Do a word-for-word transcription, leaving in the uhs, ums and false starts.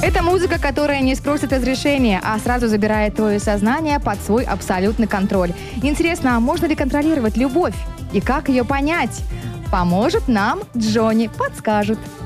Это музыка, которая не спросит разрешения, а сразу забирает твое сознание под свой абсолютный контроль. Интересно, а можно ли контролировать любовь? И как ее понять? Поможет нам Джонни, подскажет.